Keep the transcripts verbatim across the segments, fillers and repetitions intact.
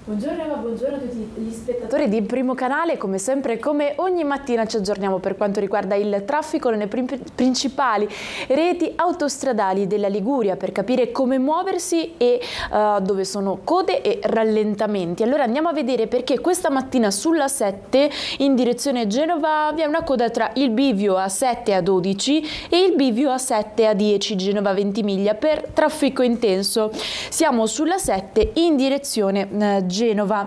Buongiorno Eva, buongiorno a tutti gli spettatori di Primo Canale. Come sempre, come ogni mattina ci aggiorniamo per quanto riguarda il traffico nelle principali reti autostradali della Liguria per capire come muoversi e uh, dove sono code e rallentamenti. Allora andiamo a vedere perché questa mattina sulla sette in direzione Genova vi è una coda tra il bivio A sette a dodici e il bivio A sette a dieci Genova Ventimiglia per traffico intenso. Siamo sulla sette in direzione uh, Genova.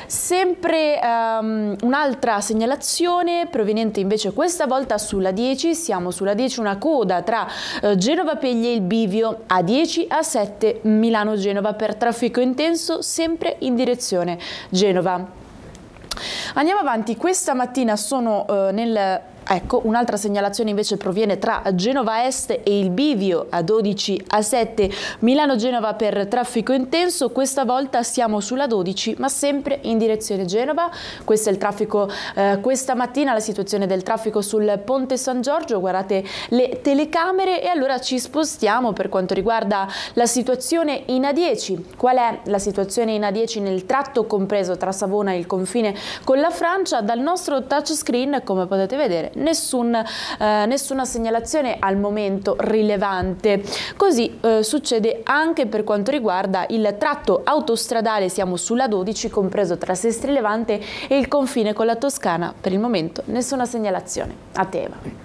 Sempre um, un'altra segnalazione proveniente invece questa volta sulla dieci, siamo sulla dieci, una coda tra uh, Genova Peglie e il bivio A dieci A sette Milano-Genova per traffico intenso, sempre in direzione Genova. Andiamo avanti, questa mattina sono uh, nel... Ecco, un'altra segnalazione invece proviene tra Genova Est e il bivio A dodici A sette Milano-Genova per traffico intenso. Questa volta siamo sulla dodici ma sempre in direzione Genova. Questo è il traffico eh, questa mattina, la situazione del traffico sul Ponte San Giorgio. Guardate le telecamere e allora ci spostiamo per quanto riguarda la situazione in A dieci. Qual è la situazione in A dieci nel tratto compreso tra Savona e il confine con la Francia? Dal nostro touchscreen, come potete vedere, Nessun, eh, nessuna segnalazione al momento rilevante. Così eh, succede anche per quanto riguarda il tratto autostradale, siamo sulla dodici compreso tra Sestri Levante e il confine con la Toscana. Per il momento nessuna segnalazione. A te Eva.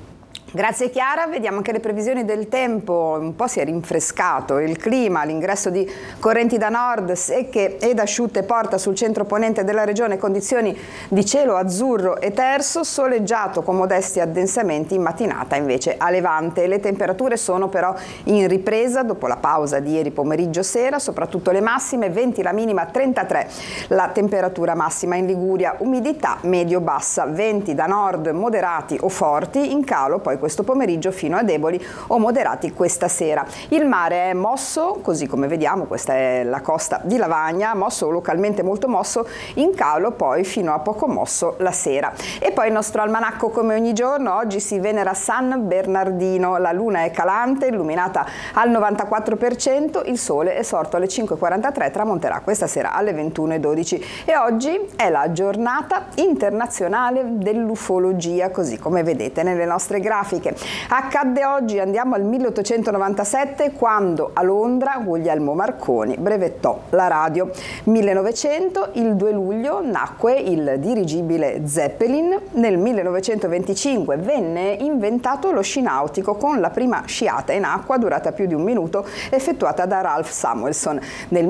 Grazie Chiara, vediamo anche le previsioni del tempo, un po' si è rinfrescato il clima, l'ingresso di correnti da nord secche ed asciutte porta sul centro ponente della regione condizioni di cielo azzurro e terso, soleggiato con modesti addensamenti in mattinata invece a levante. Le temperature sono però in ripresa dopo la pausa di ieri pomeriggio sera, soprattutto le massime, venti la minima, trentatré la temperatura massima in Liguria, umidità medio-bassa, venti da nord moderati o forti, in calo poi questo pomeriggio fino a deboli o moderati questa sera. Il mare è mosso, così come vediamo, questa è la costa di Lavagna, mosso localmente molto mosso, in calo poi fino a poco mosso la sera. E poi il nostro almanacco come ogni giorno, oggi si venera San Bernardino, la luna è calante, illuminata al novantaquattro per cento, il sole è sorto alle cinque e quarantatré, tramonterà questa sera alle ventuno e dodici e oggi è la giornata internazionale dell'ufologia, così come vedete nelle nostre grafiche. Accadde oggi, andiamo al milleottocentonovantasette, quando a Londra Guglielmo Marconi brevettò la radio. millenovecento, il due luglio, nacque il dirigibile Zeppelin. Nel millenovecentoventicinque venne inventato lo sci nautico con la prima sciata in acqua durata più di un minuto effettuata da Ralph Samuelson. Nel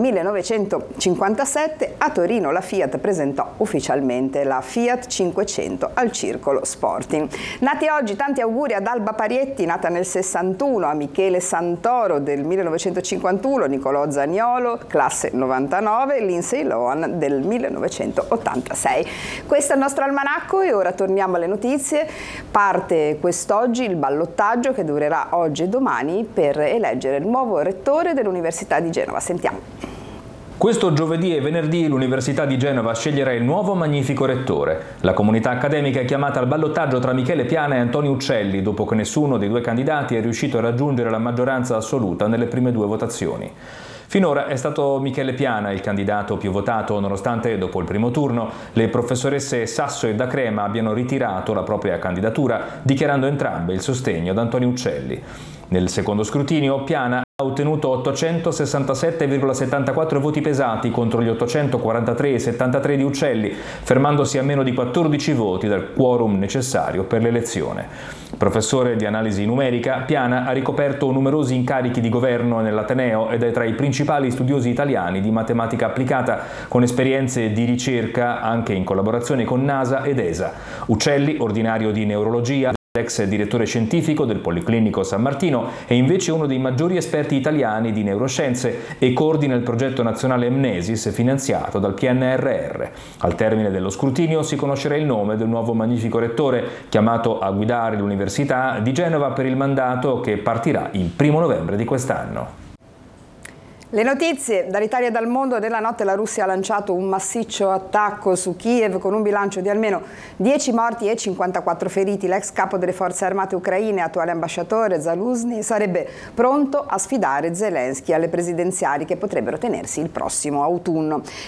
millenovecentocinquantasette a Torino la Fiat presentò ufficialmente la Fiat cinquecento al Circolo Sporting. Nati oggi, tanti auguri ad Alba Parietti, nata nel sessantuno, a Michele Santoro del millenovecentocinquantuno, Nicolò Zaniolo, classe novantanove, Lindsay Lohan del millenovecentottantasei. Questo è il nostro almanacco e ora torniamo alle notizie. Parte quest'oggi il ballottaggio che durerà oggi e domani per eleggere il nuovo rettore dell'Università di Genova. Sentiamo. Questo giovedì e venerdì l'Università di Genova sceglierà il nuovo magnifico rettore. La comunità accademica è chiamata al ballottaggio tra Michele Piana e Antonio Uccelli, dopo che nessuno dei due candidati è riuscito a raggiungere la maggioranza assoluta nelle prime due votazioni. Finora è stato Michele Piana il candidato più votato, nonostante dopo il primo turno le professoresse Sasso e Da Crema abbiano ritirato la propria candidatura, dichiarando entrambe il sostegno ad Antonio Uccelli. Nel secondo scrutinio Piana ha ottenuto ottocentosessantasette virgola settantaquattro voti pesati contro gli ottocentoquarantatré virgola settantatré di Uccelli, fermandosi a meno di quattordici voti dal quorum necessario per l'elezione. Professore di analisi numerica, Piana ha ricoperto numerosi incarichi di governo nell'Ateneo ed è tra i principali studiosi italiani di matematica applicata, con esperienze di ricerca anche in collaborazione con NASA ed E S A. Uccelli, ordinario di neurologia, ex direttore scientifico del Policlinico San Martino, è invece uno dei maggiori esperti italiani di neuroscienze e coordina il progetto nazionale Mnesis finanziato dal P N R R. Al termine dello scrutinio si conoscerà il nome del nuovo magnifico rettore, chiamato a guidare l'Università di Genova per il mandato che partirà il primo novembre di quest'anno. Le notizie dall'Italia e dal mondo. Nella notte la Russia ha lanciato un massiccio attacco su Kiev con un bilancio di almeno dieci morti e cinquantaquattro feriti. L'ex capo delle forze armate ucraine, attuale ambasciatore Zaluzny, sarebbe pronto a sfidare Zelensky alle presidenziali che potrebbero tenersi il prossimo autunno.